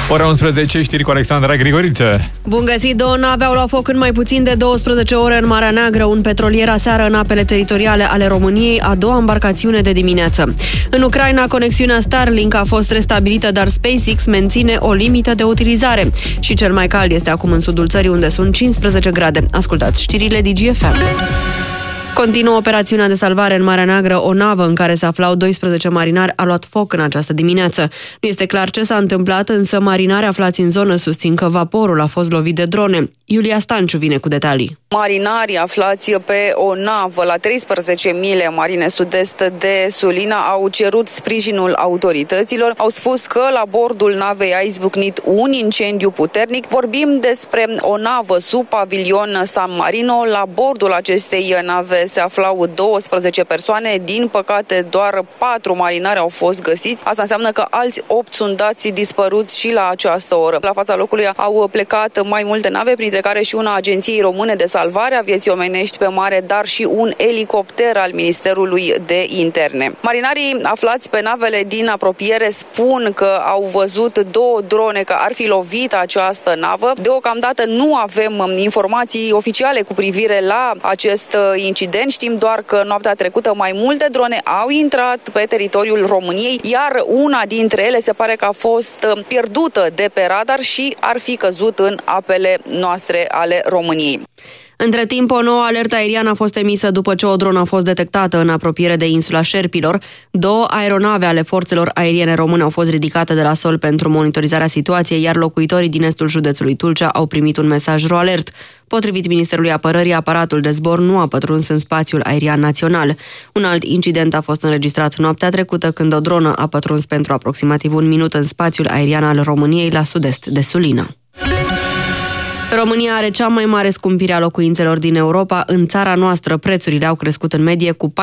Ora 11, știri cu Alexandra Grigoriță. Bun găsit! 2 nave au luat foc în mai puțin de 12 ore în Marea Neagră. Un petrolier aseară în apele teritoriale ale României, a doua embarcațiune de dimineață. În Ucraina, conexiunea Starlink a fost restabilită, dar SpaceX menține o limită de utilizare. Și cel mai cald este acum în sudul țării, unde sunt 15 grade. Ascultați știrile DGFM. Continuă operațiunea de salvare în Marea Neagră. O navă în care se aflau 12 marinari a luat foc în această dimineață. Nu este clar ce s-a întâmplat, însă marinari aflați în zonă susțin că vaporul a fost lovit de drone. Iulia Stanciu vine cu detalii. Marinarii aflați pe o navă la 13 mile marine sud-est de Sulina au cerut sprijinul autorităților. Au spus că la bordul navei a izbucnit un incendiu puternic. Vorbim despre o navă sub pavilion San Marino. La bordul acestei nave se aflau 12 persoane. Din păcate, doar 4 marinari au fost găsiți. Asta înseamnă că alți 8 sunt dați dispăruți și la această oră. La fața locului au plecat mai multe nave, printre care și una a Agenției Române de Salvare a Vieții Omenești pe mare, dar și un elicopter al Ministerului de Interne. Marinarii aflați pe navele din apropiere spun că au văzut 2 drone, că ar fi lovit această navă. Deocamdată nu avem informații oficiale cu privire la acest incident. Știm doar că noaptea trecută mai multe drone au intrat pe teritoriul României, iar una dintre ele se pare că a fost pierdută de pe radar și ar fi căzut în apele noastre ale României. Între timp, o nouă alertă aeriană a fost emisă după ce o dronă a fost detectată în apropiere de insula Șerpilor. 2 aeronave ale forțelor aeriene române au fost ridicate de la sol pentru monitorizarea situației, iar locuitorii din estul județului Tulcea au primit un mesaj RoAlert. Potrivit Ministerului Apărării, aparatul de zbor nu a pătruns în spațiul aerian național. Un alt incident a fost înregistrat noaptea trecută, când o dronă a pătruns pentru aproximativ 1 minut în spațiul aerian al României la sud-est de Sulina. România are cea mai mare scumpire a locuințelor din Europa. În țara noastră, prețurile au crescut în medie cu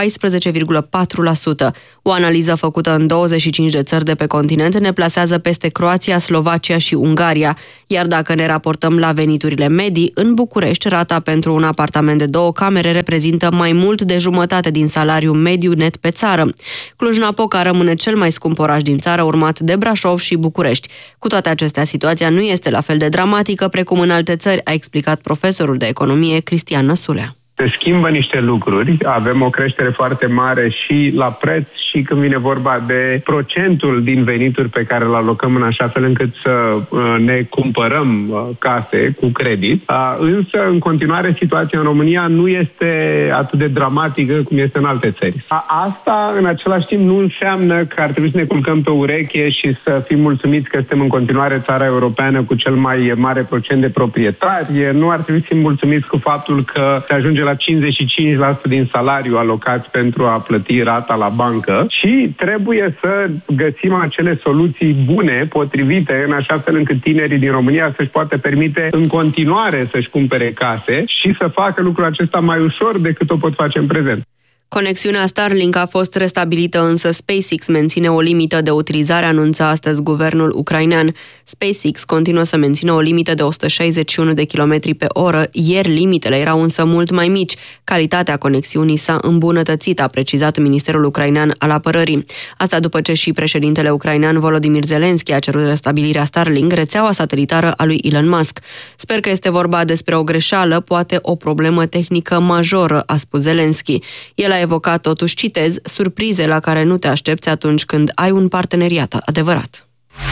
14,4%. O analiză făcută în 25 de țări de pe continent ne plasează peste Croația, Slovacia și Ungaria. Iar dacă ne raportăm la veniturile medii, în București, rata pentru un apartament de 2 camere reprezintă mai mult de jumătate din salariul mediu net pe țară. Cluj-Napoca rămâne cel mai scump oraș din țară, urmat de Brașov și București. Cu toate acestea, situația nu este la fel de dramatică precum în alte țări, a explicat profesorul de economie Cristian Năsulea. Se schimbă niște lucruri, avem o creștere foarte mare și la preț și când vine vorba de procentul din venituri pe care îl alocăm în așa fel încât să ne cumpărăm case cu credit. Însă, în continuare, situația în România nu este atât de dramatică cum este în alte țări. Asta, în același timp, nu înseamnă că ar trebui să ne culcăm pe ureche și să fim mulțumiți că suntem în continuare țara europeană cu cel mai mare procent de proprietari. Nu ar trebui să fim mulțumiți cu faptul că se ajunge la 55% din salariu alocați pentru a plăti rata la bancă și trebuie să găsim acele soluții bune, potrivite, în așa fel încât tinerii din România să-și poată permite în continuare să-și cumpere case și să facă lucrul acesta mai ușor decât o pot face în prezent. Conexiunea Starlink a fost restabilită, însă SpaceX menține o limită de utilizare, anunță astăzi guvernul ucrainean. SpaceX continuă să mențină o limită de 161 de km pe oră. Ieri limitele erau însă mult mai mici. Calitatea conexiunii s-a îmbunătățit, a precizat Ministerul Ucrainean al Apărării. Asta după ce și președintele ucrainean Volodymyr Zelensky a cerut restabilirea Starlink, rețeaua satelitară a lui Elon Musk. Sper că este vorba despre o greșeală, poate o problemă tehnică majoră, a spus Zelensky. El a evocat totuși, citez, surprize la care nu te aștepți atunci când ai un parteneriat adevărat.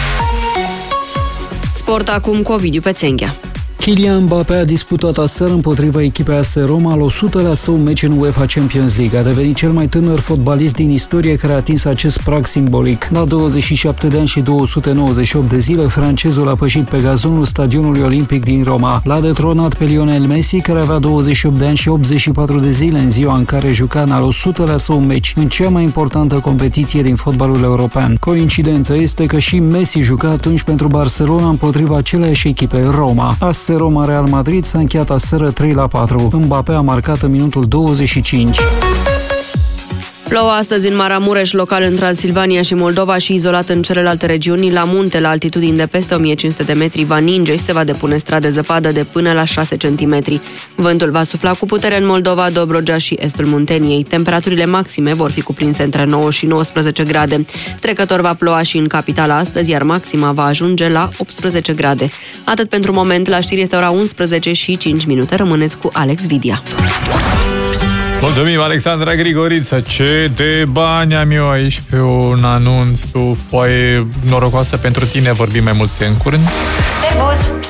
Sport acum cu Ovidiu Pețenghea. Kylian Mbappé a disputat aseară împotriva echipei AS Roma al 100-lea său meci în UEFA Champions League. A devenit cel mai tânăr fotbalist din istorie care a atins acest prag simbolic. La 27 de ani și 298 de zile, francezul a pășit pe gazonul stadionului olimpic din Roma. L-a detronat pe Lionel Messi, care avea 28 de ani și 84 de zile în ziua în care juca în al 100-lea său meci, în cea mai importantă competiție din fotbalul european. Coincidența este că și Messi juca atunci pentru Barcelona împotriva aceleași echipe, Roma. AS Roma Real Madrid s-a încheiat aseară 3-4. Mbappé a marcat în minutul 25. Plouă astăzi în Maramureș, local în Transilvania și Moldova și izolat în celelalte regiuni. La munte, la altitudini de peste 1500 de metri, va ninge și se va depune strat de zăpadă de până la 6 cm. Vântul va sufla cu putere în Moldova, Dobrogea și estul Munteniei. Temperaturile maxime vor fi cuprinse între 9 și 19 grade. Trecător va ploua și în capitală astăzi, iar maxima va ajunge la 18 grade. Atât pentru moment, la știri este ora 11 și 5 minute. Rămâneți cu Alex Vidia. Mulțumim, Alexandra Grigoriță. Ce de bani am eu aici pe un anunț, pe o foaie norocoasă pentru tine. Vorbim mai mult în curând.